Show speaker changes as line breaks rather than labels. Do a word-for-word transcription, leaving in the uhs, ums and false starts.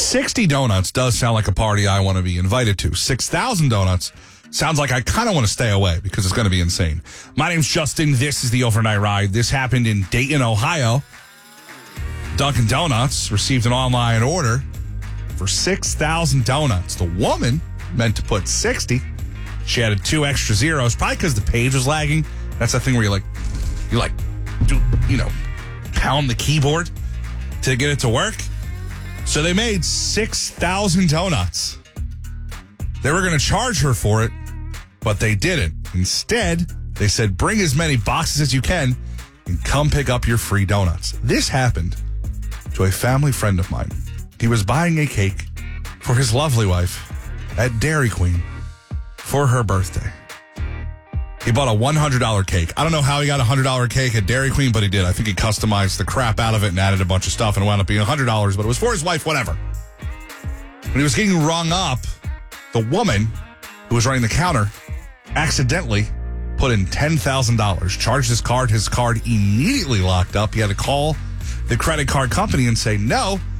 sixty donuts does sound like a party I want to be invited to. six thousand donuts sounds like I kind of want to stay away because it's going to be insane. My name's Justin. This is the Overnight Ride. This happened in Dayton, Ohio. Dunkin' Donuts received an online order for six thousand donuts. The woman meant to put sixty. She added two extra zeros, probably because the page was lagging. That's the thing where you like, you like, do, you know, pound the keyboard to get it to work. So they made six thousand donuts. They were going to charge her for it, but they didn't. Instead, they said, bring as many boxes as you can and come pick up your free donuts. This happened to a family friend of mine. He was buying a cake for his lovely wife at Dairy Queen for her birthday. He bought a one hundred dollars cake. I don't know how he got a one hundred dollars cake at Dairy Queen, but he did. I think he customized the crap out of it and added a bunch of stuff and it wound up being one hundred dollars, but it was for his wife, whatever. When he was getting rung up, the woman who was running the counter accidentally put in ten thousand dollars, charged his card. His card immediately locked up. He had to call the credit card company and say, no,